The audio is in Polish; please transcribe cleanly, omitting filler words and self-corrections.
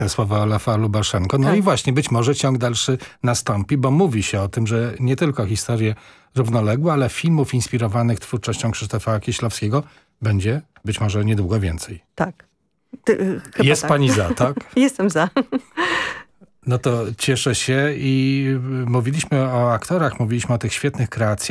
Te słowa Olafa Lubaszenko. No Tak. i właśnie być może ciąg dalszy nastąpi, bo mówi się o tym, że nie tylko historie równoległe, ale filmów inspirowanych twórczością Krzysztofa Kieślowskiego będzie być może niedługo więcej. Tak. Chyba Jest tak. pani za, tak? Jestem za. No to cieszę się i mówiliśmy o aktorach, mówiliśmy o tych świetnych kreacjach.